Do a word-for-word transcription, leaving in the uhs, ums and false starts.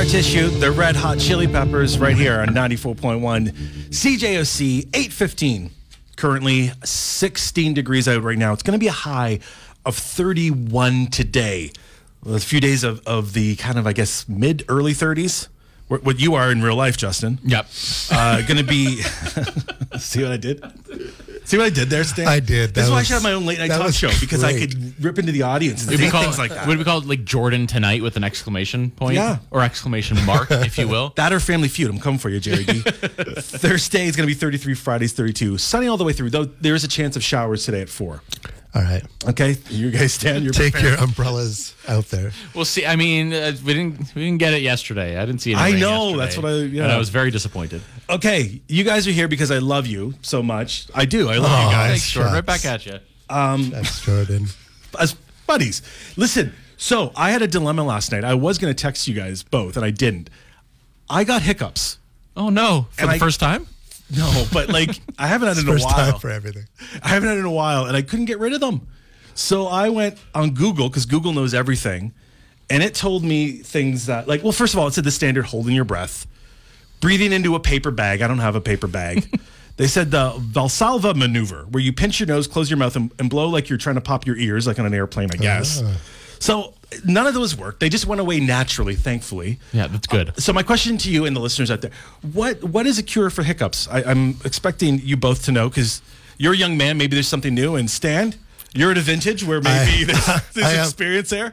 Scar Tissue, the Red Hot Chili Peppers, right here on ninety-four point one C J O C, eight fifteen. Currently sixteen degrees out right now. It's going to be a high of thirty-one today. Well, a few days of, of the kind of, I guess, mid, early thirties. What you are in real life, Justin. Yep. Uh, going to be... See what I did? See what I did there, Stan? I did. That's That why I was- should have my own late night that talk was show, because I great. could rip into the audience and Would say we call things it like that. Would we call it like Jordan Tonight with an exclamation point? Yeah. Or exclamation mark, if you will. That or Family Feud. I'm coming for you, Jerry D. Thursday is going to be thirty-three, Friday's thirty-two. Sunny all the way through, though there is a chance of showers today at four. All right. Okay? You guys stand. You're Take prepared. your umbrellas out there. We'll see. I mean, uh, we didn't we didn't get it yesterday. I didn't see anything. I know, yesterday, that's what I- yeah. And I was very disappointed. Okay, you guys are here because I love you so much. I do. I love Aw. you guys. Thanks, Jordan. Right shucks. back at you. That's Jordan. As buddies. Listen, so I had a dilemma last night. I was going to text you guys both, and I didn't. I got hiccups. Oh no! For And the I- first time? No, but like I haven't had it in a First while. time for everything. I haven't had it in a while, and I couldn't get rid of them. So I went on Google, because Google knows everything, and it told me things that, like, well, first of all, it said the standard holding your breath, breathing into a paper bag. I don't have a paper bag. They said the Valsalva maneuver, where you pinch your nose, close your mouth, and, and blow like you're trying to pop your ears, like on an airplane, I guess. Ah. So none of those worked. They just went away naturally, thankfully. Yeah, that's good. So my question to you and the listeners out there, what what is a cure for hiccups? I, I'm expecting you both to know, because you're a young man. Maybe there's something new. And Stan, you're at a vintage where maybe I- there's, there's I am- experience there.